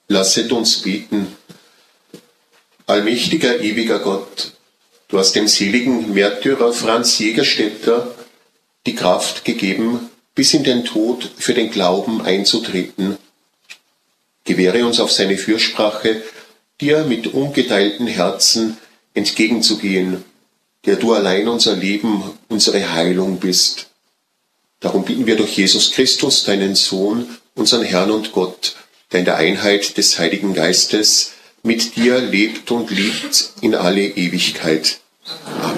Lasset uns beten. Allmächtiger, ewiger Gott, du hast dem seligen Märtyrer Franz Jägerstätter die Kraft gegeben, bis in den Tod für den Glauben einzutreten. Gewähre uns auf seine Fürsprache, dir mit ungeteilten Herzen entgegenzugehen, der du allein unser Leben, unsere Heilung bist. Darum bitten wir durch Jesus Christus, deinen Sohn, unseren Herrn und Gott, der in der Einheit des Heiligen Geistes mit dir lebt und liebt in alle Ewigkeit. Amen.